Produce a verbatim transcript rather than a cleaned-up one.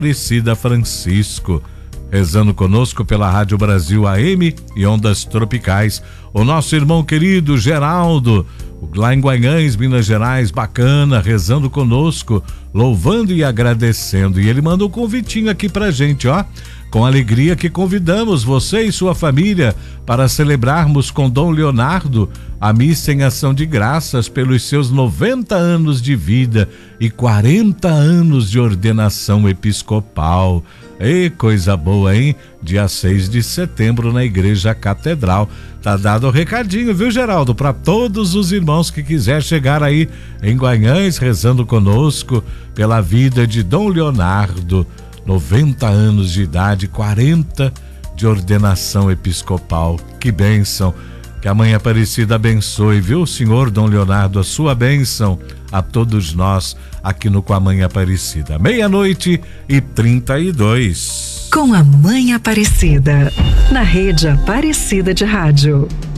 Aparecida Francisco, rezando conosco pela Rádio Brasil A M e Ondas Tropicais. O nosso irmão querido Geraldo, lá em Guanhães, Minas Gerais, bacana, rezando conosco, louvando e agradecendo. E ele mandou um convitinho aqui pra gente, ó. Com alegria que convidamos você e sua família para celebrarmos com Dom Leonardo a missa em ação de graças pelos seus noventa anos de vida e quarenta anos de ordenação episcopal. Ei, coisa boa, hein? Dia seis de setembro na Igreja Catedral. Tá dado o recadinho, viu, Geraldo? Para todos os irmãos que quiser chegar aí em Guanhães rezando conosco pela vida de Dom Leonardo. noventa anos de idade, quarenta de ordenação episcopal. Que bênção. Que a Mãe Aparecida abençoe, viu, Senhor Dom Leonardo, a sua bênção a todos nós aqui no Com a Mãe Aparecida. Meia-noite e trinta e dois. Com a Mãe Aparecida, na Rede Aparecida de Rádio.